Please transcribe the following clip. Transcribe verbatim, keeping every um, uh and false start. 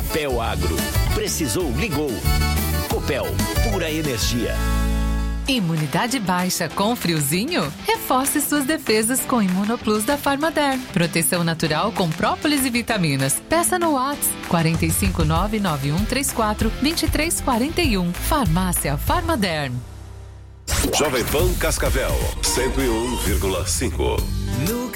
Copel Agro. Precisou, ligou. Copel, pura energia. Imunidade baixa com friozinho? Reforce suas defesas com Imunoplus da Farmaderm. Proteção natural com própolis e vitaminas. Peça no WhatsApp quatro cinco nove nove um três quatro dois três quatro um. Farmácia Farmaderm. Jovem Pan Cascavel, cento e um vírgula cinco.